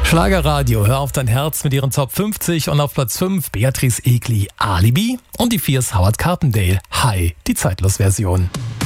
Schlagerradio, hör auf dein Herz mit ihren Top 50 und auf Platz 5 Beatrice Egli, Alibi und die Fierce Howard Carpendale, Hi, die Zeitlos-Version.